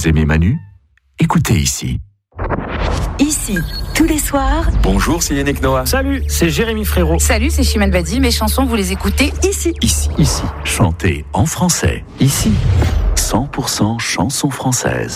Vous aimez Manu? Écoutez ici. Ici, tous les soirs. Bonjour, c'est Yannick Noah. Salut, c'est Jérémy Frérot. Salut, c'est Chimène Badi. Mes chansons, vous les écoutez ici. Ici. Chantez en français. Ici. 100% chansons françaises.